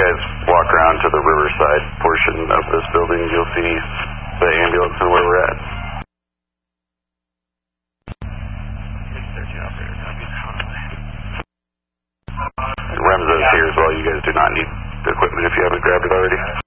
guys walk around to the Riverside portion of this building, you'll see the ambulance and where we're at. REMSA is here as well. You guys do not need the equipment if you haven't grabbed it already.